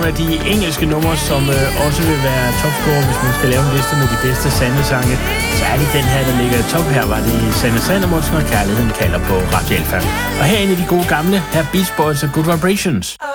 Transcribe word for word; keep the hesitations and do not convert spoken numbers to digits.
nogle af de engelske numre, som øh, også vil være topscore, hvis man skal lave en liste med de bedste Sanne-sange, så er det den her, der ligger i top. Her var det Sanne Salomonsen og Kærligheden kalder på Radio Alfa. Og herinde i de gode gamle, her Beach Boys og Good Vibrations.